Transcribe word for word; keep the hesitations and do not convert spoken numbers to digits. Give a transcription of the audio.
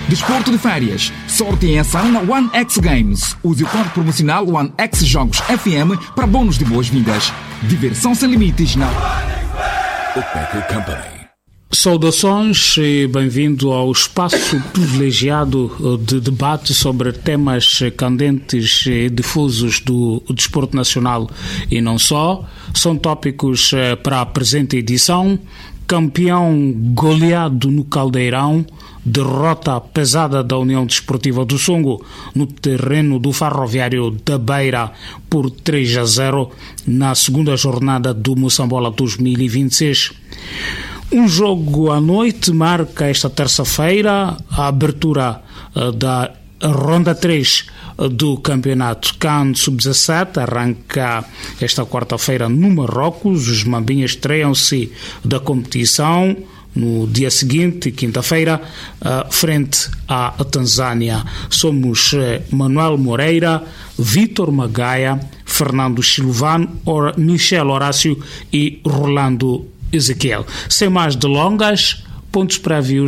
Desporto de férias, sorte em ação na One X Games. Use o código promocional One X Jogos F M para bônus de boas-vindas. Diversão sem limites na Bookmaker Company. Saudações e bem-vindo ao espaço privilegiado de debate sobre temas candentes e difusos do desporto nacional e não só. São tópicos para a presente edição: campeão goleado no Caldeirão, derrota pesada da União Desportiva do Songo no terreno do Ferroviário da Beira por três a zero na segunda jornada do Moçambola dois mil e vinte e seis. Um jogo à noite marca esta terça-feira a abertura uh, da Ronda três do Campeonato CAN sub dezassete. Arranca esta quarta-feira no Marrocos. Os Mambinhas estreiam-se da competição no dia seguinte, quinta-feira, uh, frente à Tanzânia. Somos uh, Manuel Moreira, Vítor Magaia, Fernando Silvano, Or- Michel Horácio e Rolando Ezequiel. Sem mais delongas, pontos prévios